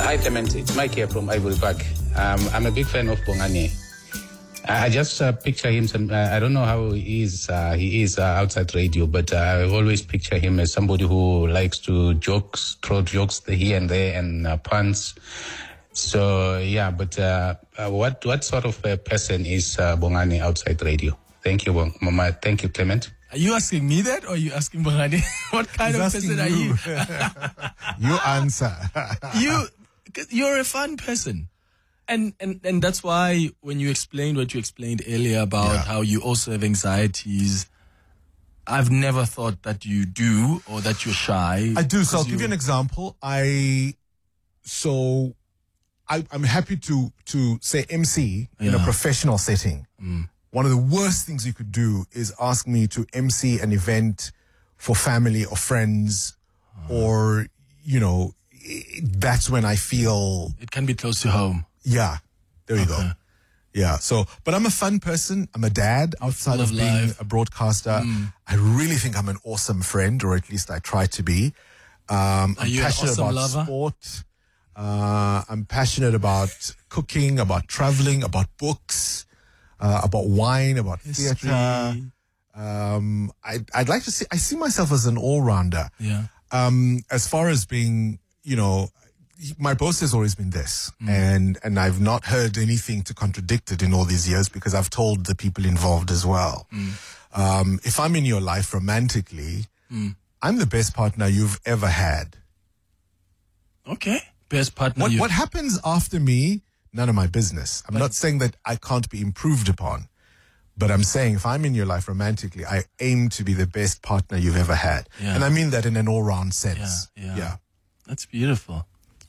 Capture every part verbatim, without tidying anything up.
Hi, Clement. It's Mike here from Ivory Park. Um, I'm a big fan of Bongani. I, I just uh, picture him. Some, uh, I don't know how he is. Uh, he is uh, outside radio, but uh, I always picture him as somebody who likes to jokes, throw jokes here and there, and uh, puns. So yeah, but uh, uh, what what sort of a person is uh, Bongani outside radio? Thank you, Bong- Mama. Thank you, Clement. Are you asking me that, or are you asking Bongani? What kind He's of person asking are you? You answer. you, you're a fun person. And, and and that's why when you explained what you explained earlier about Yeah. how you also have anxieties, I've never thought that you do or that you're shy. I do. So I'll Because give you an example. I so I, I'm happy to to say M C in a Yeah. professional setting. One of the worst things you could do is ask me to M C an event for family or friends, or you know, i- that's when I feel It can be close to home. yeah. There you go. Okay. Yeah. So, but I'm a fun person. I'm a dad outside full of of being life. a broadcaster. I really think I'm an awesome friend, or at least I try to be. Um, Are I'm you an passionate awesome about lover? sport. Uh, I'm passionate about cooking, about traveling, about books, uh, about wine, about History. theater. Um, I, I'd like to see, I see myself as an all-rounder. Yeah. Um, as far as being, you know, my boast has always been this, and and I've not heard anything to contradict it in all these years, because I've told the people involved as well. Um, if I'm in your life romantically, I'm the best partner you've ever had. Okay. Best partner. What you- what happens after me? None of my business. I'm not saying that I can't be improved upon, but I'm saying if I'm in your life romantically, I aim to be the best partner you've ever had, Yeah. and I mean that in an all-round sense. Yeah, yeah. That's beautiful.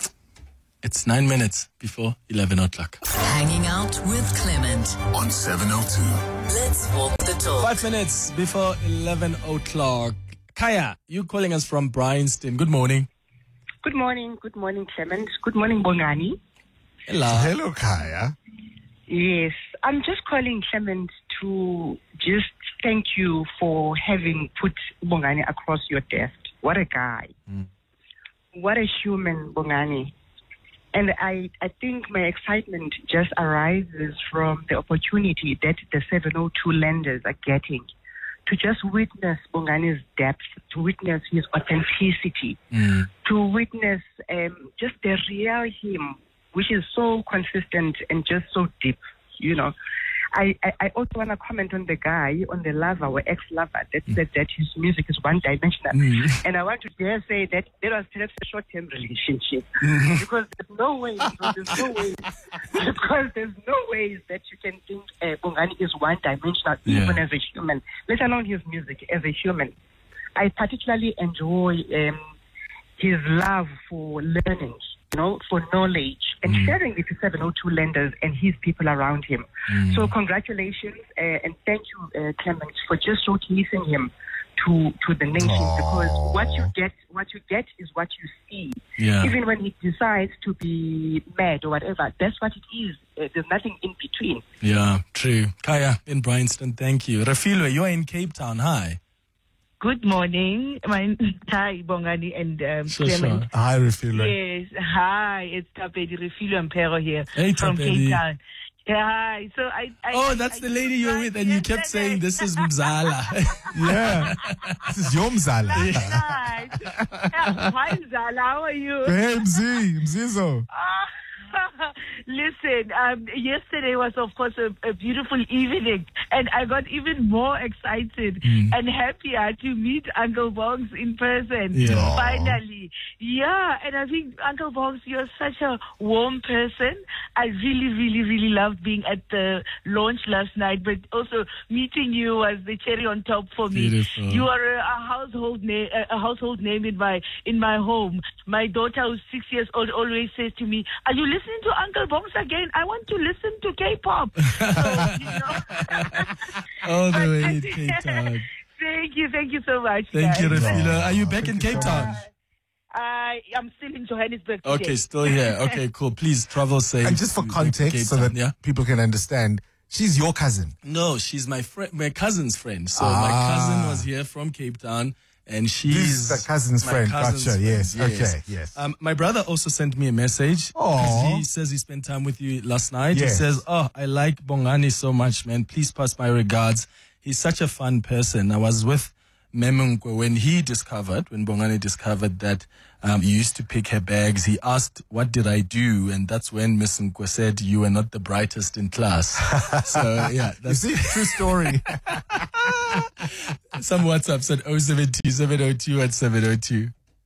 It's nine minutes before eleven o'clock. Hanging out with Clement on seven oh two. Let's walk the talk. Five minutes before eleven o'clock. Kaya, you calling us from Bryanston. Good morning. Good morning, good morning, Clement. Good morning, Bongani. Hello. Hello, Kaya. Yes, I'm just calling Clement to just thank you for having put Bongani across your desk. What a guy. What a human, Bongani. And I, I think my excitement just arises from the opportunity that the seven oh two lenders are getting to just witness Bongani's depth, to witness his authenticity, to witness um, just the real him, which is so consistent and just so deep, you know. I, I, I also want to comment on the guy, on the lover or ex-lover that said that his music is one-dimensional. And I want to dare say that there was perhaps a short-term relationship. Because there's no way, because there's no way, because there's no ways that you can think uh, Bongani is one-dimensional, Yeah. even as a human, let alone his music as a human. I particularly enjoy um, his love for learning, you know, for knowledge, and sharing it to seven oh two lenders and his people around him. So congratulations uh, and thank you, uh, Clement, for just showcasing him to to the nation. Because what you get, what you get is what you see. Yeah. Even when he decides to be mad or whatever, that's what it is. Uh, there's nothing in between. Yeah, true. Kaya in Bryanston, thank you. Refilwe, you're in Cape Town. Hi. Good morning. My hi, Bongani and um, Sure, Clement. sure. Hi, Refilwe. Yes, hi. It's Tapedi Refilwe Mpero here Hey, from Tapedi. Cape Town. Yeah, hi. So I, I Oh, I- that's I the lady you're with, and you kept saying this is Mzala. Yeah. This is your Mzala. Nice. Yeah, hi, Zala. How are you? Hey, Mzi, Mzizo. Listen, um, yesterday was, of course, a, a beautiful evening, and I got even more excited and happier to meet Uncle Bongs in person. Yeah. Finally. Yeah, and I think, Uncle Bongs, you're such a warm person. I really, really, really loved being at the launch last night, but also meeting you was the cherry on top for me. Beautiful. You are a, a household name, a household name in my in my home. My daughter, who's six years old, always says to me, "Are you listening to Uncle Bongs again? I want to listen to K-pop." So, you know. All the way in Cape Town. Thank you, thank you so much. Thank you, guys. Refilwe. Are you back in Cape Town? I am still in Johannesburg today. Okay, still here. Okay, cool. Please travel safe. And just for to- to context, Cape so Town, that yeah? people can understand, she's your cousin. No, she's my friend, my cousin's friend. So my Ah. cousin was here from Cape Town, And she's This is the cousin's my friend. cousin's Gotcha. friend, Yes. Okay. Yes. Um, my brother also sent me a message. Aw. 'Cause he says he spent time with you last night. Yes. He says, oh, I like Bongani so much, man. Please pass my regards. He's such a fun person. I was with Memunkwe when he discovered, when Bongani discovered that um, you used to pick her bags. He asked, what did I do? And that's when Miss Nkwe said, you were not the brightest in class. So, yeah. That's You see, true story. some WhatsApp said oh seven two seven oh two and seven oh two.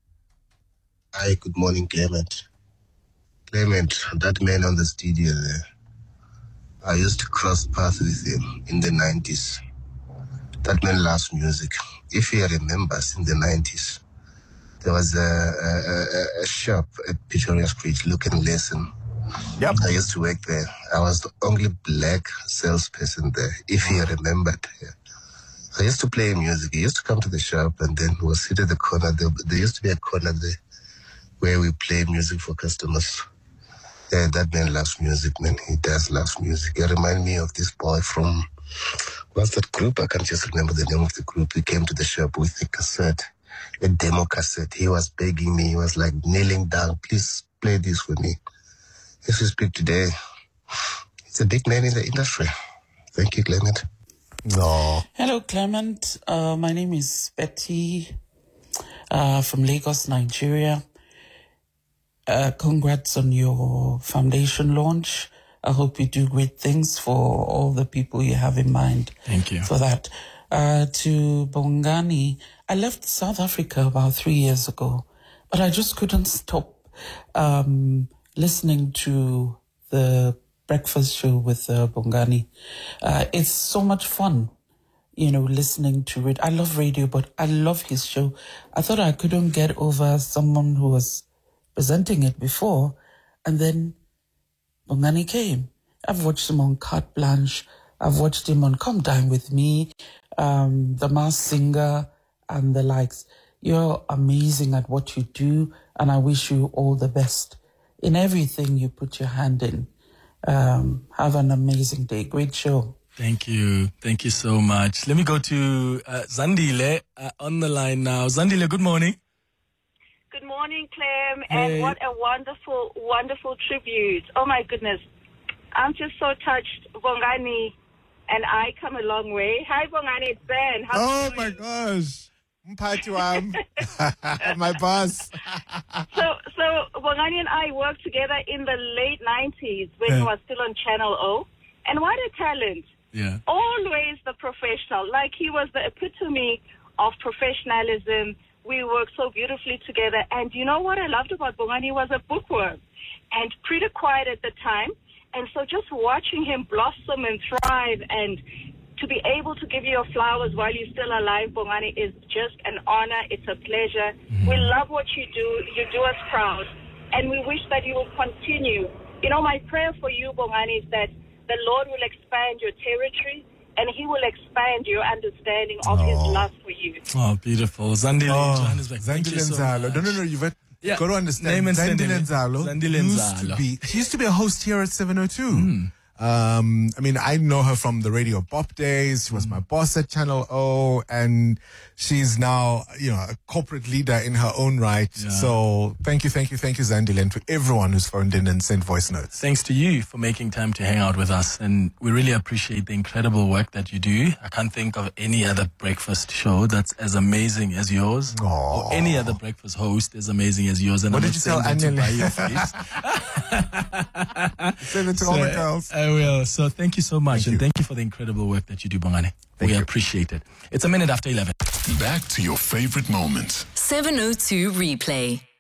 Hi, good morning, Clement. Clement, that man on the studio there, I used to cross paths with him in the nineties. That man loves music. If he remembers in the nineties, there was a, a, a, a shop at Pretoria Street, Look and Listen. Yep. I used to work there. I was the only black salesperson there, if he remembered. Yeah. I used to play music. He used to come to the shop and then we'll sit at the corner. There, there used to be a corner there where we play music for customers. Yeah, that man loves music, man. He does love music. He reminds me of this boy from, what's that group? I can't just remember the name of the group. He came to the shop with a cassette, a demo cassette. He was begging me. He was like kneeling down. Please play this for me. As we speak today, it's a big name in the industry. Thank you, Clement. No. Hello, Clement. Uh, my name is Betty uh, from Lagos, Nigeria. Uh, congrats on your foundation launch. I hope you do great things for all the people you have in mind. Thank you. For that. Uh, to Bongani, I left South Africa about three years ago, but I just couldn't stop um, listening to the breakfast show with uh, Bongani. Uh, it's so much fun, you know, listening to it. I love radio, but I love his show. I thought I couldn't get over someone who was presenting it before, and then Bongani came. I've watched him on Carte Blanche. I've watched him on Come Dine With Me, um, The Masked Singer, and the likes. You're amazing at what you do, and I wish you all the best in everything you put your hand in. Um, have an amazing day. Great show. Thank you. Thank you so much. Let me go to uh, Zandile uh, on the line now. Zandile, good morning. Good morning, Clem, Hey. and what a wonderful, wonderful tribute. Oh, my goodness. I'm just so touched. Bongani and I come a long way. Hi, Bongani, it's Ben. How Oh are you my doing? gosh. Mphathi wam. My boss. So, so Bongani and I worked together in the late nineties when Yeah. he was still on Channel O. And what a talent. Yeah. Always the professional. Like, he was the epitome of professionalism. We worked so beautifully together. And you know what I loved about Bongani? He was a bookworm and pretty quiet at the time. And so just watching him blossom and thrive and to be able to give you your flowers while you're still alive, Bongani, is just an honor. It's a pleasure. Mm-hmm. We love what you do. You do us proud. And we wish that you will continue. You know, my prayer for you, Bongani, is that the Lord will expand your territory and he will expand your understanding of his Oh. love for you. Oh, beautiful. Zandile, Oh, Johannesburg. Thank you Zandile so Nzalo. much. No, no, no. You've got, Yeah. got to understand. Name and Zandile Zandile. Nzalo Zandile used to Nzalo. be. She used to be a host here at seven oh two. Um, I mean, I know her from the Radio Bop days. She was my boss at Channel O, and she's now, you know, a corporate leader in her own right. Yeah. So thank you, thank you, thank you, Zandile, and to everyone who's phoned in and sent voice notes. Thanks to you for making time to hang out with us. And we really appreciate the incredible work that you do. I can't think of any other breakfast show that's as amazing as yours. Aw. Or any other breakfast host as amazing as yours. And What I'm did not you tell saying that to Anya? buy your face. Send it to all the girls. I will. So thank you so much. Thank and you. thank you for the incredible work that you do, Bongani. Thank we you. appreciate it. It's a minute after eleven. Back to your favorite moments. seven oh two Replay.